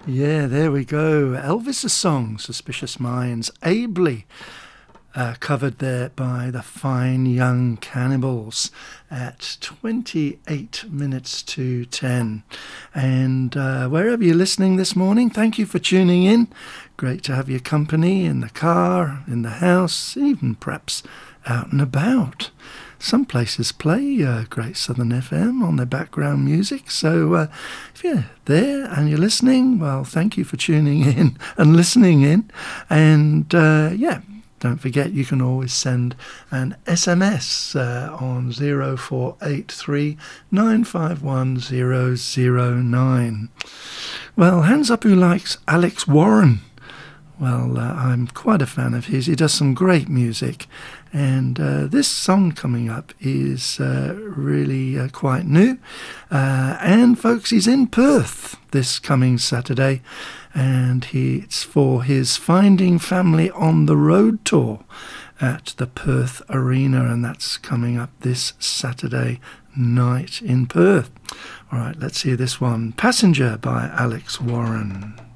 Yeah, there we go. Elvis's song, Suspicious Minds, ably covered there by the Fine Young Cannibals at 28 minutes to 10. And wherever you're listening this morning, thank you for tuning in. Great to have your company in the car, in the house, even perhaps out and about. Some places play Great Southern FM on their background music, so if you're there and you're listening, well, thank you for tuning in and listening in. And yeah, don't forget you can always send an SMS on 0483 951 009. Well, hands up who likes Alex Warren. Well, I'm quite a fan of his. He does some great music. And this song coming up is really quite new. And folks, he's in Perth this coming Saturday. And it's for his Finding Family on the Road tour at the Perth Arena. And that's coming up this Saturday night in Perth. All right, let's hear this one. Passenger by Alex Warren.